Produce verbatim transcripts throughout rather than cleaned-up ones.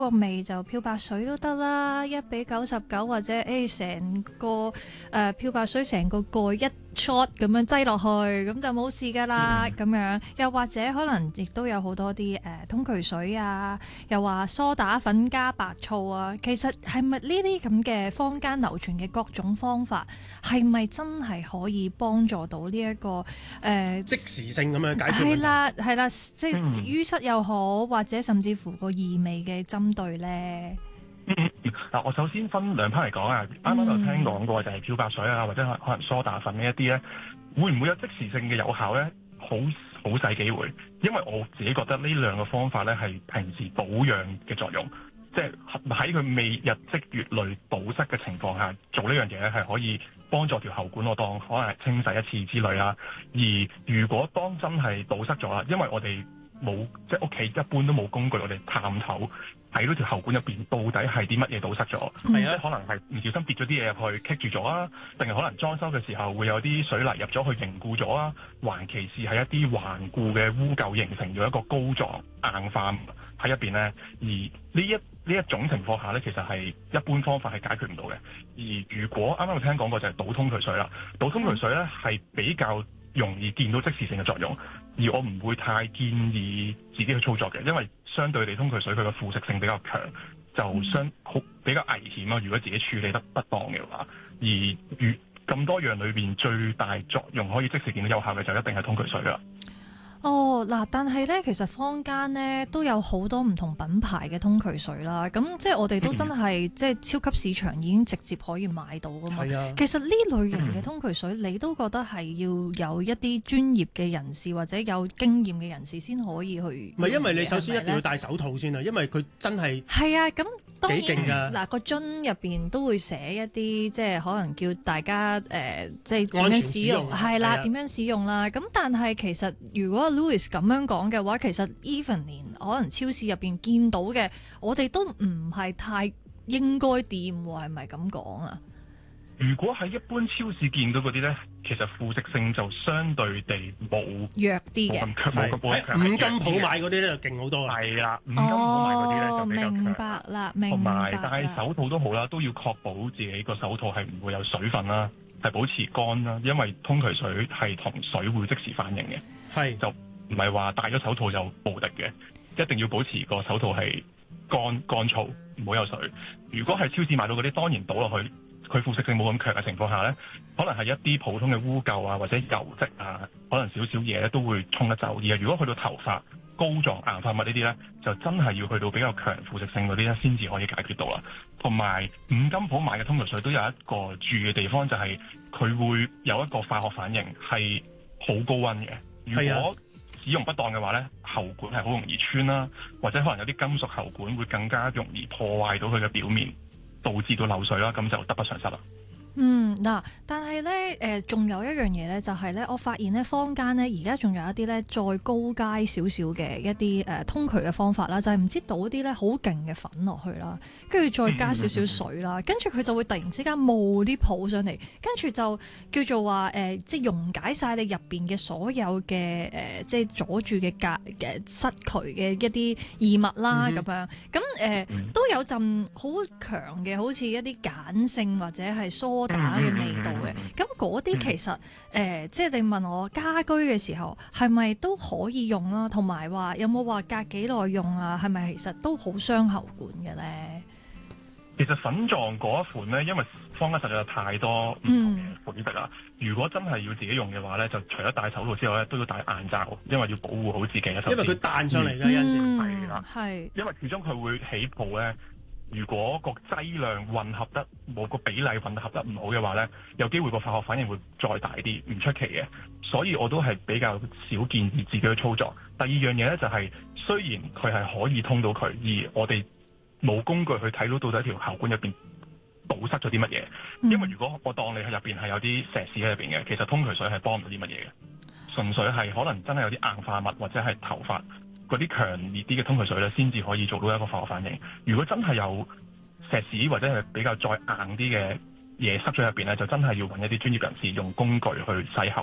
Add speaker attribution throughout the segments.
Speaker 1: 個味就漂白水都得啦，一比九十九或者誒成個誒、呃、漂白水成個蓋一 shot 咁樣擠落去，咁就冇事噶啦。咁、嗯、樣又或者可能亦都有好多啲誒、呃、通渠水啊，又話梳打粉加白醋啊。其實係咪呢啲咁嘅坊間流傳嘅各種方法，係咪真係可以幫助到呢、這、一個誒、呃、
Speaker 2: 即時性咁樣解決問題？
Speaker 1: 係啦係啦，即係淤塞又好，或者甚至乎個異味嘅針對咧。
Speaker 3: 嗯，嗱，我首先分兩 part 嚟講啊。啱啱就聽講過就係漂白水啊，或者可能梳打粉呢一啲咧，會唔會有即時性嘅有效咧？好好細機會，因為我自己覺得呢兩個方法咧係平時保養嘅作用，即係喺佢未日積月累堵塞嘅情況下做呢樣嘢咧，係可以幫助條喉管我當可能係清洗一次之類啦。而如果當真係堵塞咗啦，因為我哋冇即係屋企一般都冇工具，我哋探頭喺嗰條喉管入邊到底係啲乜嘢堵塞咗？係啊、嗯，可能係唔小心跌咗啲嘢入去棘住咗啊，定係可能裝修嘅時候會有啲水泥入咗去凝固咗啊，還其是係一啲頑固嘅污垢形成咗一個膏狀硬化喺入邊咧。而呢一呢一種情況下咧，其實係一般方法係解決唔到嘅。而如果啱啱我聽講過就係倒通渠水啦，倒通渠水咧係比較容易見到即時性嘅作用，而我唔會太建議自己去操作嘅，因為相對地通渠水佢嘅腐蝕性比較強，就相好比較危險啊！如果自己處理得不當嘅話，而如咁多樣裏邊最大作用可以即時見到有效嘅就一定係通渠水啦。
Speaker 1: 哦，嗱，但係咧，其實坊間咧都有好多唔同品牌嘅通渠水啦。咁即係我哋都真係、嗯、即係超級市場已經直接可以買到噶嘛。係啊，其實呢類型嘅通渠水，嗯、你都覺得係要有一啲專業嘅人士或者有經驗嘅人士先可以去。唔係，
Speaker 2: 因為你首先一定要戴手套先啊，因為佢真係
Speaker 1: 係啊，咁當然
Speaker 2: 幾勁㗎。
Speaker 1: 嗱，個樽入邊都會寫一啲即係可能叫大家誒、呃，即係點樣使用係啦，點樣使用啦。咁但係其實如果Louis 咁樣講嘅話，其實 even 連可能超市入邊見到嘅，我哋都唔係太應該掂喎，係咪咁講啊？
Speaker 3: 如果喺一般超市見到嗰啲咧，其實腐蝕性就相對地冇
Speaker 1: 弱啲嘅，
Speaker 3: 冇咁強，冇咁強。
Speaker 2: 五金鋪買嗰啲咧就勁好多啦。
Speaker 3: 係啦，五金鋪買嗰啲咧就比較強。
Speaker 1: 明白啦，明白。
Speaker 3: 同埋戴手套都好啦，都要確保自己個手套係唔會有水分啦，係保持乾啦，因為通渠水係同水會即時反應嘅。係就。唔係話戴咗手套就無敵嘅，一定要保持個手套係乾乾燥，唔好有水。如果係超市買到嗰啲，當然倒落去，佢腐蝕性冇咁強嘅情況下呢，可能係一啲普通嘅污垢啊，或者油漬啊，可能少少嘢咧都會沖得走。而如果去到頭髮、膏狀、硬化物呢啲呢，就真係要去到比較強腐蝕性嗰啲咧，先至可以解決到啦。同埋五金鋪買嘅通渠水都有一個注意嘅地方，就係、是、佢會有一個化學反應係好高溫嘅。如果使用不當嘅話咧，喉管係好容易穿啦，或者可能有啲金屬喉管會更加容易破壞到佢嘅表面，導致到漏水啦，咁就得不償失啦。
Speaker 1: 嗯，嗱，但係咧，誒，仲有一樣嘢咧，就係咧，我發現咧，坊間咧，而家仲有一啲咧，再高階少少嘅一啲誒通渠嘅方法啦，就係唔知倒啲咧好勁嘅粉落去啦，跟住再加少少水啦，跟住佢就會突然之間冒啲泡上嚟，跟住就叫做話誒，即係溶解晒你入邊嘅所有嘅誒，即係阻住嘅隔嘅塞渠嘅一啲異物啦，咁樣，咁誒都有陣好強嘅，好似一啲鹼性或者係疏打嘅味道嘅，咁嗰啲其實誒、呃，即係你問我家居嘅時候係咪都可以用啦？同埋話有冇話隔幾耐用啊？係咪其實都好傷喉管嘅咧？
Speaker 3: 其實粉狀嗰一款咧，因為坊間實在有太多唔同嘅款式啦。嗯、如果真係要自己用嘅話咧，就除咗戴手套之外咧，都要戴眼罩，因為要保護好自己嘅手。因為佢彈上嚟㗎，有陣時係啦，係因為始終佢會起泡咧。如果個劑量混合得冇個比例混合得唔好嘅話呢，有機會個化學反應會再大啲，唔出奇嘅。所以我都係比較少建議自己去操作。第二樣嘢呢，就係、是，雖然佢係可以通到佢，而我哋冇工具去睇到到底條喉管入邊堵塞咗啲乜嘢。因為如果我當你喺入邊係有啲石屎喺入邊嘅，其實通渠水係幫唔到啲乜嘢嘅，純粹係可能真係有啲硬化物或者係頭髮。嗰啲強烈啲嘅通渠水咧，先至可以做到一個化學反應。如果真係有石屎或者係比較再硬啲嘅嘢塞咗入邊咧，就真係要揾一啲專業人士用工具去洗喉，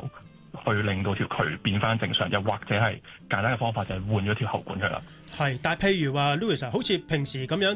Speaker 3: 去令到條渠變翻正常，又或者係簡單嘅方法就係換咗條喉管佢啦。
Speaker 2: 係，但係譬如話 Louis 好似平時咁樣